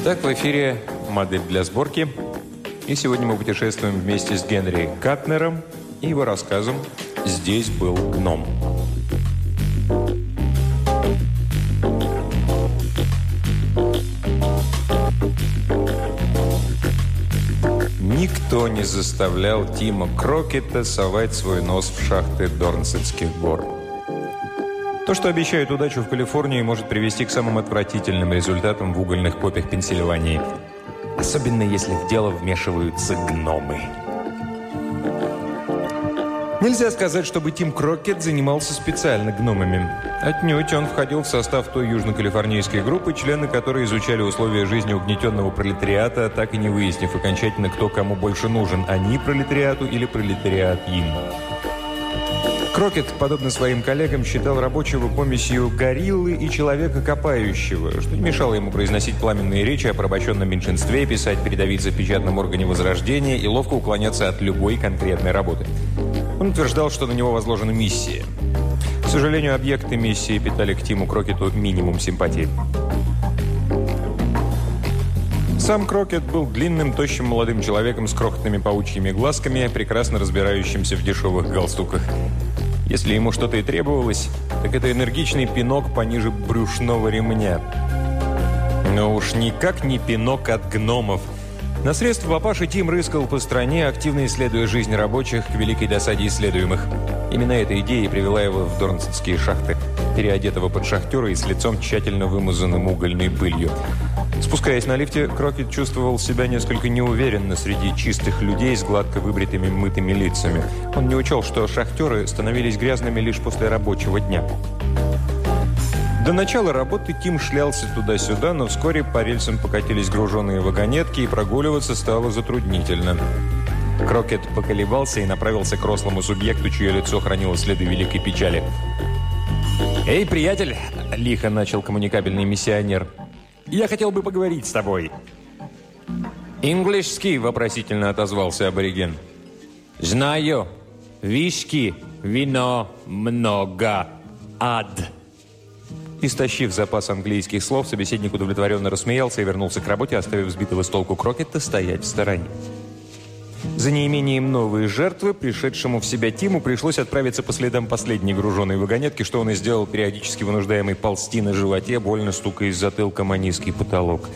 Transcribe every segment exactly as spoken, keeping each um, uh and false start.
Итак, в эфире «Модель для сборки». И сегодня мы путешествуем вместе с Генри Катнером и его рассказом «Здесь был гном». Никто не заставлял Тима Крокета совать свой нос в шахты Дорнсетских гор. То, что обещает удачу в Калифорнии, может привести к самым отвратительным результатам в угольных копиях Пенсильвании. Особенно, если в дело вмешиваются гномы. Нельзя сказать, чтобы Тим Крокет занимался специально гномами. Отнюдь он входил в состав той южно-калифорнийской группы, члены которой изучали условия жизни угнетенного пролетариата, так и не выяснив окончательно, кто кому больше нужен – они пролетариату или пролетариат им. Крокет, подобно своим коллегам, считал рабочего помесью гориллы и человека копающего, что не мешало ему произносить пламенные речи о порабощенном меньшинстве, писать передовицы в печатном органе Возрождения и ловко уклоняться от любой конкретной работы. Он утверждал, что на него возложена миссия. К сожалению, объекты миссии питали к Тиму Крокету минимум симпатии. Сам Крокет был длинным, тощим молодым человеком с крохотными паучьими глазками, прекрасно разбирающимся в дешевых галстуках. Если ему что-то и требовалось, так это энергичный пинок пониже брюшного ремня. Но уж никак не пинок от гномов. На средства папаши Тим рыскал по стране, активно исследуя жизнь рабочих к великой досаде исследуемых. Именно эта идея привела его в Дорнсетские шахты, переодетого под шахтера и с лицом тщательно вымазанным угольной пылью. Спускаясь на лифте, Крокет чувствовал себя несколько неуверенно среди чистых людей с гладко выбритыми мытыми лицами. Он не учел, что шахтеры становились грязными лишь после рабочего дня. До начала работы Тим шлялся туда-сюда, но вскоре по рельсам покатились груженные вагонетки, и прогуливаться стало затруднительно. Крокет поколебался и направился к рослому субъекту, чье лицо хранило следы великой печали. «Эй, приятель!» – лихо начал коммуникабельный миссионер. «Я хотел бы поговорить с тобой». «Инглишский?» – вопросительно отозвался абориген. «Знаю. Виски, вино, много, ад». Истощив запас английских слов, собеседник удовлетворенно рассмеялся и вернулся к работе, оставив сбитого с толку Крокета стоять в стороне. За неимением новой жертвы, пришедшему в себя Тиму, пришлось отправиться по следам последней груженной вагонетки, что он и сделал, периодически вынуждаемый ползти на животе, больно стукаясь затылком о низкий потолок.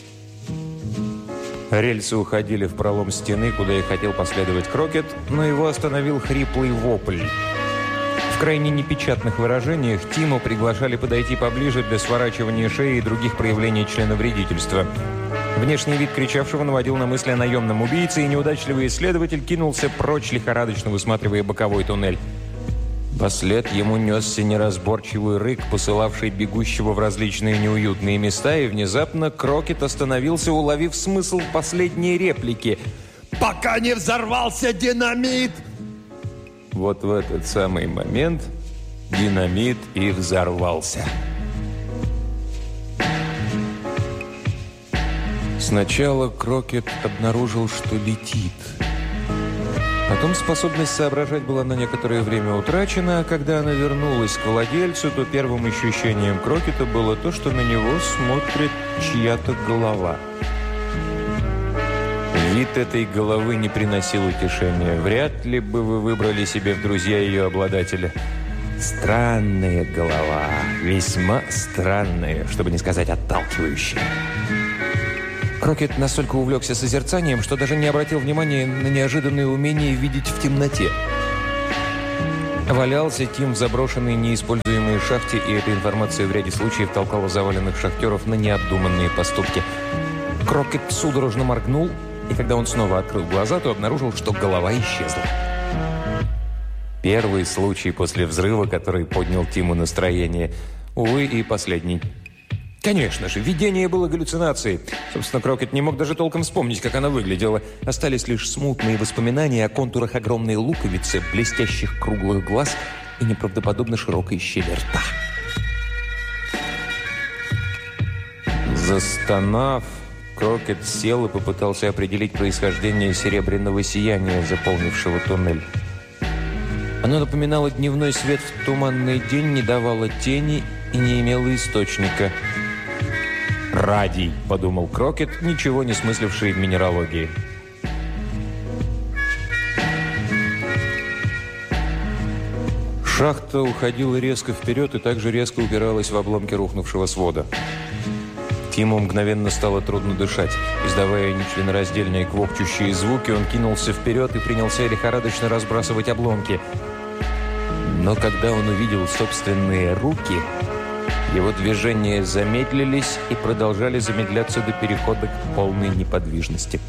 Рельсы уходили в пролом стены, куда и хотел последовать Крокет, но его остановил хриплый вопль. В крайне непечатных выражениях Тиму приглашали подойти поближе для сворачивания шеи и других проявлений членовредительства. Внешний вид кричавшего наводил на мысли о наемном убийце, и неудачливый исследователь кинулся прочь, лихорадочно высматривая боковой туннель. Вслед ему несся неразборчивый рык, посылавший бегущего в различные неуютные места, и внезапно Крокет остановился, уловив смысл последней реплики. «Пока не взорвался динамит!» Вот в этот самый момент динамит и взорвался. Сначала Крокет обнаружил, что летит. Потом способность соображать была на некоторое время утрачена, а когда она вернулась к владельцу, то первым ощущением Крокета было то, что на него смотрит чья-то голова. Вид этой головы не приносил утешения. Вряд ли бы вы выбрали себе в друзья ее обладателя. Странная голова, весьма странная, чтобы не сказать отталкивающая. Крокет настолько увлекся созерцанием, что даже не обратил внимания на неожиданное умение видеть в темноте. Валялся Тим в заброшенной неиспользуемой шахте, и эта информация в ряде случаев толкала заваленных шахтеров на необдуманные поступки. Крокет судорожно моргнул, и когда он снова открыл глаза, то обнаружил, что голова исчезла. Первый случай после взрыва, который поднял Тиму настроение. Увы, и последний. Конечно же, видение было галлюцинацией. Собственно, Крокет не мог даже толком вспомнить, как она выглядела. Остались лишь смутные воспоминания о контурах огромной луковицы, блестящих круглых глаз и неправдоподобно широкой щели рта. Застонав, Крокет сел и попытался определить происхождение серебряного сияния, заполнившего туннель. Оно напоминало дневной свет в туманный день, не давало тени и не имело источника. «Радий», – подумал Крокет, ничего не смысливший в минералогии. Шахта уходила резко вперед и также резко упиралась в обломки рухнувшего свода. Тиму мгновенно стало трудно дышать. Издавая нечленораздельные квохчущие звуки, он кинулся вперед и принялся лихорадочно разбрасывать обломки. Но когда он увидел собственные руки, его движения замедлились и продолжали замедляться до перехода к полной неподвижности.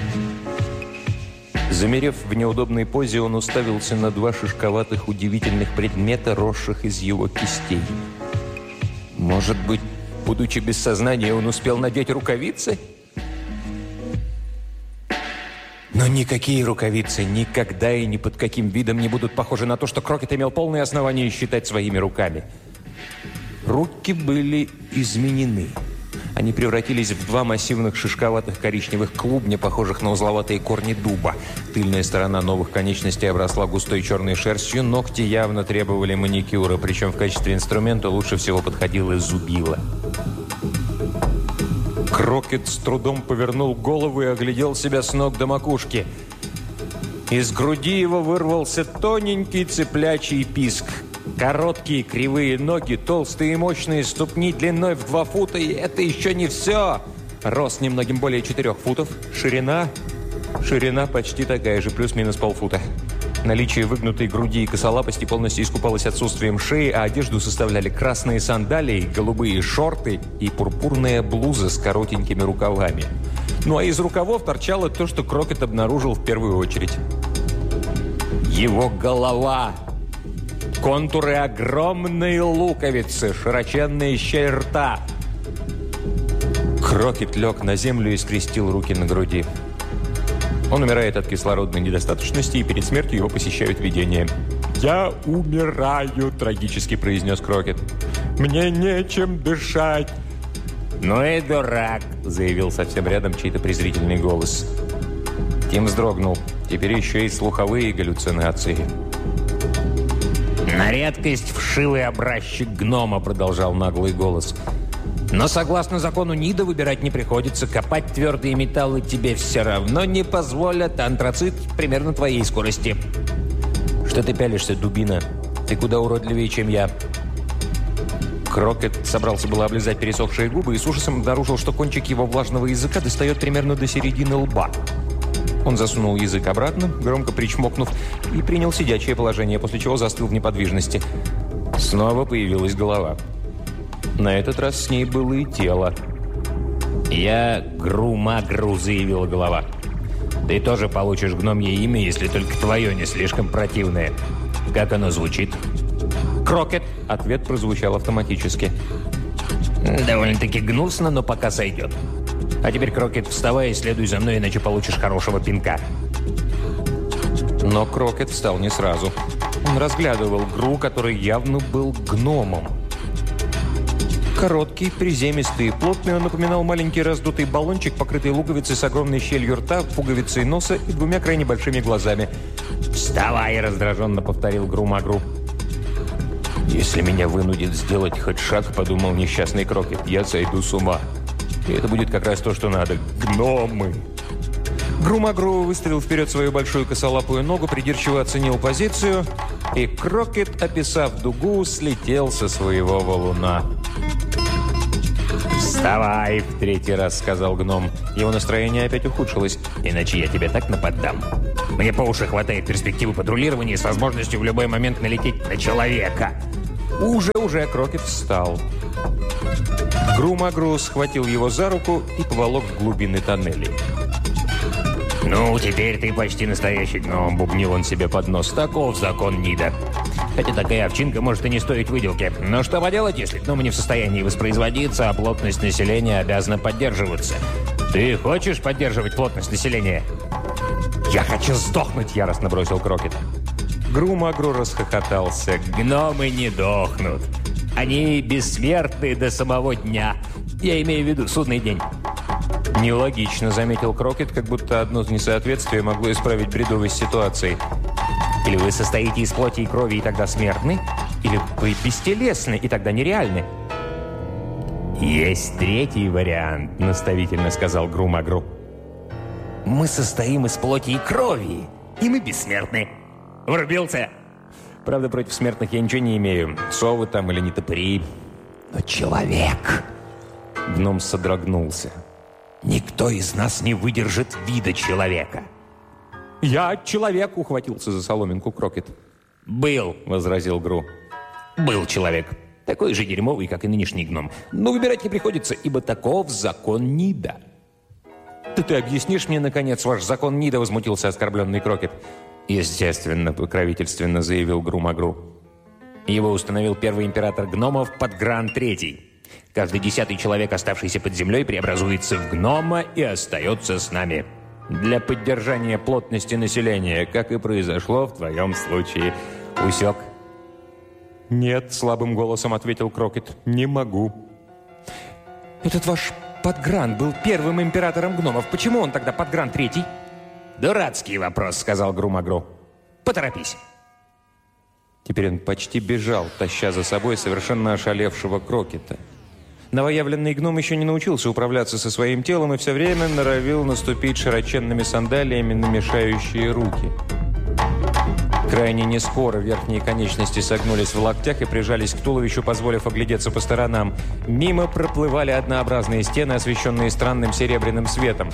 Замерев в неудобной позе, он уставился на два шишковатых удивительных предмета, росших из его кистей. Может быть, будучи без сознания, он успел надеть рукавицы? Но никакие рукавицы никогда и ни под каким видом не будут похожи на то, что Крокет имел полное основание считать своими руками. Руки были изменены. Они превратились в два массивных шишковатых коричневых клубня, похожих на узловатые корни дуба. Тыльная сторона новых конечностей обросла густой черной шерстью, ногти явно требовали маникюра, причем в качестве инструмента лучше всего подходило зубило. Крокет с трудом повернул голову и оглядел себя с ног до макушки. Из груди его вырвался тоненький цыплячий писк. Короткие кривые ноги, толстые и мощные ступни длиной в два фута, и это еще не все. Рост немногим более четырех футов, ширина... Ширина почти такая же, плюс-минус полфута. Наличие выгнутой груди и косолапости полностью искупалось отсутствием шеи, а одежду составляли красные сандалии, голубые шорты и пурпурная блуза с коротенькими рукавами. Ну а из рукавов торчало то, что Крокет обнаружил в первую очередь. Его голова! Контуры огромной луковицы, широченная щель рта. Крокет лег на землю и скрестил руки на груди. Он умирает от кислородной недостаточности, и перед смертью его посещают видения. «Я умираю», – трагически произнес Крокет. «Мне нечем дышать». «Ну и дурак», – заявил совсем рядом чей-то презрительный голос. Тим вздрогнул. Теперь еще и слуховые галлюцинации. «На редкость вшивый образчик гнома», – продолжал наглый голос. «Но согласно закону Нида выбирать не приходится. Копать твердые металлы тебе все равно не позволят. Антрацит примерно твоей скорости». «Что ты пялишься, дубина? Ты куда уродливее, чем я». Крокет собрался было облизать пересохшие губы и с ужасом обнаружил, что кончик его влажного языка достает примерно до середины лба. Он засунул язык обратно, громко причмокнув, и принял сидячее положение, после чего застыл в неподвижности. Снова появилась голова. На этот раз с ней было и тело. «Я Гру-Магру», — заявила голова. «Ты тоже получишь гномье имя, если только твое не слишком противное. Как оно звучит?» «Крокет», — ответ прозвучал автоматически. «Довольно-таки гнусно, но пока сойдет. А теперь, Крокет, вставай и следуй за мной, иначе получишь хорошего пинка». Но Крокет встал не сразу. Он разглядывал Гру, который явно был гномом. Короткий, приземистый и плотный, он напоминал маленький раздутый баллончик, покрытый луковицей с огромной щелью рта, пуговицей носа и двумя крайне большими глазами. «Вставай!» – раздраженно повторил Гру-Магру. «Если меня вынудит сделать хоть шаг, — подумал несчастный Крокет, — я сойду с ума. И это будет как раз то, что надо. Гномы!» Гру-Магру выставил вперед свою большую косолапую ногу, придирчиво оценил позицию, и Крокет, описав дугу, слетел со своего валуна. «Вставай!» – в третий раз сказал гном. Его настроение опять ухудшилось. «Иначе я тебе так нападам. Мне по уши хватает перспективы патрулирования с возможностью в любой момент налететь на человека». Уже-уже Крокет встал. Гру-Магру схватил его за руку и поволок в глубины тоннелей. «Ну, теперь ты почти настоящий гном», – бубнил он себе под нос. «Таков закон Нида. Хотя такая овчинка может и не стоить выделки. Но что поделать, если гномы не в состоянии воспроизводиться, а плотность населения обязана поддерживаться? Ты хочешь поддерживать плотность населения?» «Я хочу сдохнуть!» – яростно бросил Крокет. Гру-Магру расхохотался. «Гномы не дохнут. Они бессмертны до самого дня. Я имею в виду судный день». «Нелогично», — заметил Крокет, как будто одно несоответствие могло исправить бредовость ситуации. «Или вы состоите из плоти и крови, и тогда смертны? Или вы бестелесны, и тогда нереальны?» «Есть третий вариант», — наставительно сказал Гру-Магру. «Мы состоим из плоти и крови, и мы бессмертны». «Врубился?» «Правда, против смертных я ничего не имею. Совы там или нетопыри». «Но человек...» Гном содрогнулся. «Никто из нас не выдержит вида человека». «Я человек», — ухватился за соломинку Крокет. «Был», — возразил Гру. «Был человек. Такой же дерьмовый, как и нынешний гном. Но выбирать не приходится, ибо таков закон Нида». «Да ты объяснишь мне, наконец, ваш закон Нида?» — возмутился оскорбленный Крокет. «Естественно», — покровительственно заявил Гру-Магру. «Его установил первый император гномов Подгран Третий. Каждый десятый человек, оставшийся под землей, преобразуется в гнома и остается с нами. Для поддержания плотности населения, как и произошло в твоем случае. Усек?» «Нет», — слабым голосом ответил Крокет, — «не могу». «Этот ваш Подгран был первым императором гномов. Почему он тогда Подгран Третий?» «Дурацкий вопрос», — сказал Гру-Магру. «Поторопись». Теперь он почти бежал, таща за собой совершенно ошалевшего Крокета. Новоявленный гном еще не научился управляться со своим телом и все время норовил наступить широченными сандалиями на мешающие руки. Крайне нескоро верхние конечности согнулись в локтях и прижались к туловищу, позволив оглядеться по сторонам. Мимо проплывали однообразные стены, освещенные странным серебряным светом.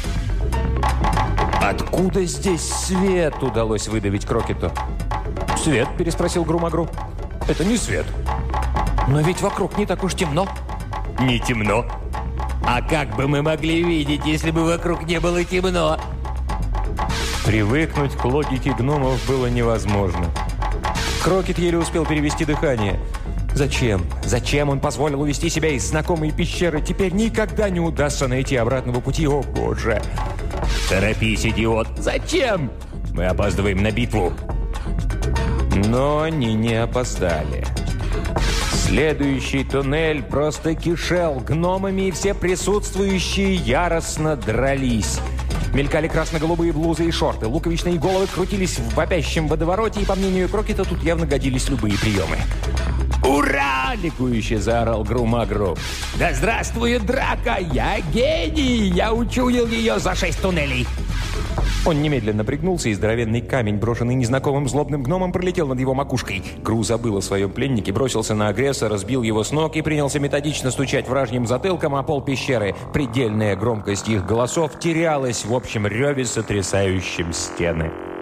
«Откуда здесь свет?» — удалось выдавить Крокету. «Свет?» — переспросил Гру-Магру. «Это не свет». «Но ведь вокруг не так уж темно». «Не темно. А как бы мы могли видеть, если бы вокруг не было темно?» Привыкнуть к логике гномов было невозможно. Крокет еле успел перевести дыхание. Зачем? Зачем он позволил увести себя из знакомой пещеры? Теперь никогда не удастся найти обратного пути. О, Боже! «Торопись, идиот!» «Зачем?» «Мы опаздываем на битву». Но они не опоздали. Следующий туннель просто кишел гномами, и все присутствующие яростно дрались. Мелькали красно-голубые блузы и шорты, луковичные головы крутились в вопящем водовороте, и, по мнению Крокета, тут явно годились любые приемы. «Ура!» — ликующе заорал Гру-Магру. «Да здравствует драка! Я гений! Я учуял ее за шесть туннелей!» Он немедленно пригнулся, и здоровенный камень, брошенный незнакомым злобным гномом, пролетел над его макушкой. Гру забыл о своем пленнике, бросился на агрессора, сбил его с ног и принялся методично стучать вражьим затылком о пол пещеры. Предельная громкость их голосов терялась в общем реве, сотрясающем стены.